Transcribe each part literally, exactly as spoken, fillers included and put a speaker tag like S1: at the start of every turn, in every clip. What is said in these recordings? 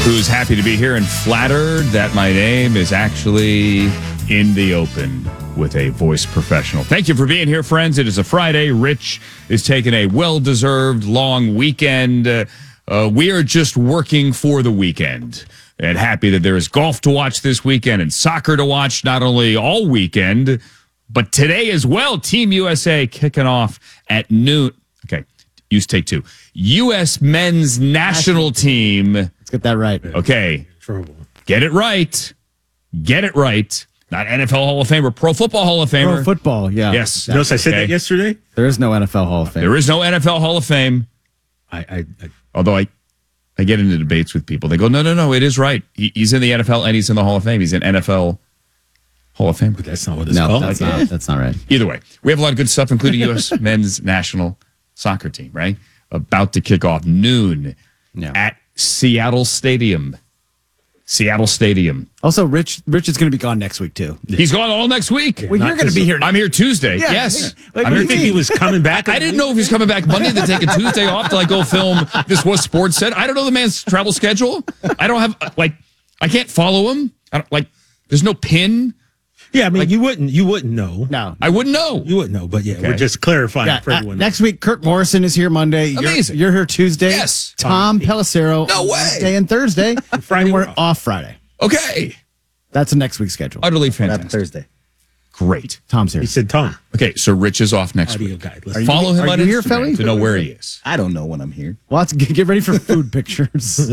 S1: who's happy to be here and flattered that my name is actually in the open with a voice professional. Thank you for being here, friends. It is a Friday. Rich is taking a well-deserved long weekend. Uh, uh, we are just working for the weekend and happy that there is golf to watch this weekend and soccer to watch not only all weekend, but today as well. Team U S A kicking off at noon. Okay, use take two. U S men's national team.
S2: Let's get that right.
S1: Okay.
S3: Trouble.
S1: Get it right. Get it right. Not N F L Hall of Famer, Pro Football Hall of Famer.
S2: Pro football, yeah.
S1: Yes.
S3: Notice I said
S1: Okay.
S3: that yesterday?
S2: There is no N F L Hall of Fame.
S1: There is no N F L Hall of Fame.
S3: I, I, I
S1: Although I, I get into debates with people. They go, no, no, no, it is right. He, he's in the N F L and he's in the Hall of Fame. He's in N F L Hall of Fame.
S3: but that's not what it's
S2: No,
S3: called.
S2: that's not, that's not right.
S1: Either way, we have a lot of good stuff, including U S men's national soccer team, right? About to kick off noon
S2: Yeah.
S1: at Seattle Stadium. Seattle Stadium.
S2: Also, Rich Rich is going to be gone next week, too.
S1: He's gone all next week.
S2: Well, you're going to be here.
S1: I'm here Tuesday.
S2: Yeah,
S1: yes.
S2: yeah. Like,
S1: I'm
S2: what
S1: here
S2: do you
S3: I think he was coming back.
S1: I didn't know if he's coming back Monday to take a Tuesday off to like go film This Was Sports Said. I don't know the man's travel schedule. I don't have like I can't follow him. I don't like there's no pin.
S3: Yeah, I mean, you wouldn't, you wouldn't know.
S2: No.
S1: I wouldn't know.
S3: You wouldn't know, but yeah,
S1: Okay.
S3: we're just clarifying
S2: Yeah,
S3: for
S2: uh,
S3: everyone.
S2: next week, Kirk Morrison is here Monday. You're,
S1: Amazing.
S2: You're here Tuesday.
S1: Yes.
S2: Tom Pelissero.
S1: No way.
S2: Wednesday and Thursday.
S3: Friday
S2: and we're
S3: we're off.
S2: off Friday.
S1: Okay.
S2: That's the next week's schedule.
S1: Utterly
S4: What happened
S1: fantastic.
S4: Thursday?
S1: Great.
S2: Tom's here.
S3: He said, Tom,
S1: Okay, so Rich is off next
S3: audio
S1: week.
S3: guide.
S2: Are
S3: Let's
S2: you-
S1: Follow him
S2: are
S1: on
S2: you here,
S1: Instagram
S2: Felly?
S1: to know where he is.
S4: I don't know when I'm here.
S2: Well, let's get, get ready for food pictures.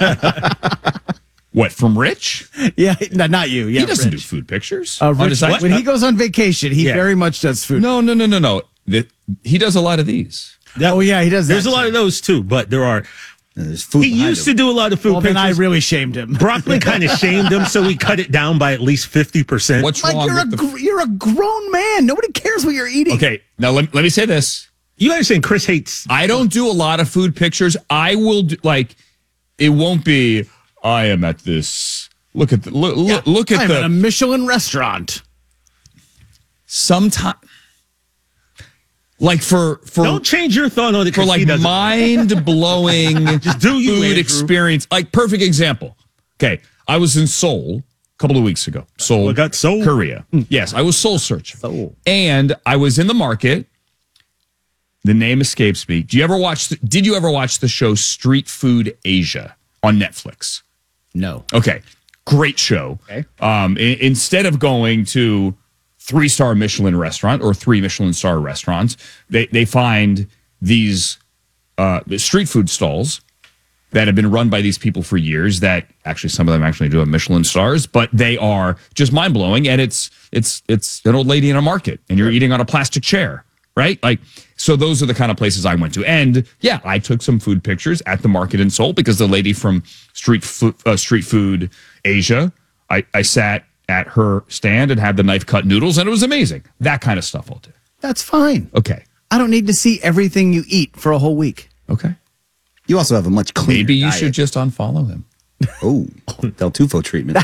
S1: What, from Rich?
S2: yeah, no, not you. Yeah,
S1: he doesn't
S2: Rich.
S1: do food pictures.
S2: Uh,
S1: on
S2: Rich,
S1: his I G.
S2: when he goes on vacation, he
S3: Yeah.
S2: very much does food.
S1: No, no, no, no, no. The, he does a lot of these.
S3: That-
S2: Oh, yeah, he does that
S3: There's a lot
S2: too.
S3: of those too, but there are.
S4: And there's food
S3: He
S4: behind
S3: used to
S4: him.
S3: do a lot of food
S2: Well, then I
S3: pictures.
S2: really shamed him.
S3: Brockman kind of shamed him, so we cut it down by at least fifty percent.
S1: What's
S2: Like
S1: wrong
S2: you're a
S1: with the...
S2: gr- you're a grown man. Nobody cares what you're eating.
S1: Okay, now let, let me say this.
S3: You understand? Chris hates.
S1: I don't do a lot of food pictures. I will do, like, it won't be, I am at this, look at the, look,
S2: Yeah,
S1: look, look at
S2: I'm
S1: the,
S2: at a Michelin restaurant.
S1: sometime, like for, for,
S3: Don't change your thought on it.
S1: for
S3: 'cause he
S1: like
S3: doesn't.
S1: mind-blowing
S3: Just do you,
S1: food
S3: Andrew.
S1: experience. Like, perfect example. Okay, I was in Seoul a couple of weeks ago. Seoul,
S3: Well, got Seoul?
S1: Korea. Yes, I was Seoul searching.
S2: Seoul.
S1: And I was in the market. The name escapes me. Do you ever watch, the, did you ever watch the show Street Food Asia on Netflix?
S2: No.
S1: Okay, great show.
S2: Okay.
S1: Um, i- instead of going to three-star Michelin restaurant or three Michelin star restaurants, they they find these uh, street food stalls that have been run by these people for years. That actually some of them actually do have Michelin stars, but they are just mind-blowing. And it's it's it's an old lady in a market, and you're eating on a plastic chair, right? Like, so those are the kind of places I went to. And yeah, I took some food pictures at the market in Seoul because the lady from Street Food, uh, Street Food Asia, I, I sat at her stand and had the knife cut noodles, and it was amazing. That kind of stuff I'll do.
S2: That's fine.
S1: Okay.
S2: I don't need to see everything you eat for a whole week.
S1: Okay.
S4: You also have a much cleaner
S1: Maybe you
S4: diet.
S1: should just unfollow him.
S4: Oh, Del Tufo treatment.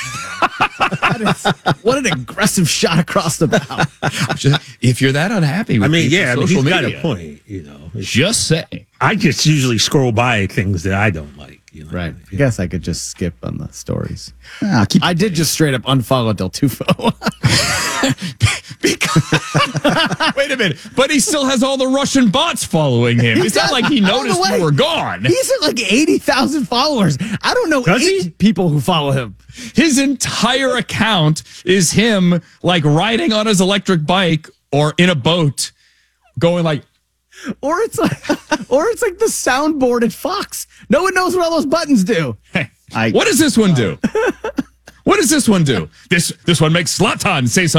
S2: What an aggressive shot across the bow.
S1: If you're that unhappy with
S3: I mean,
S1: people's
S3: yeah, I mean,
S1: social
S3: he's got
S1: media,
S3: a point. You know, It's-
S1: just saying.
S3: I just usually scroll by things that I don't like. You know?
S2: Right. I guess I could just skip on the stories.
S4: Ah, keep
S2: I did just straight up unfollow Del Tufo.
S1: Wait a minute. But he still has all the Russian bots following him. It's not like he
S2: By the
S1: noticed
S2: way,
S1: you were gone.
S2: He's at like eighty thousand followers. I don't know
S3: Does
S2: eight
S3: he?
S2: people who follow him.
S1: His entire account is him like riding on his electric bike or in a boat going like,
S2: Or it's like or it's like the soundboard at Fox. No one knows what all those buttons do.
S1: hey,
S4: I-
S1: what does this one do? What does this one do? This this one makes Zlatan say something.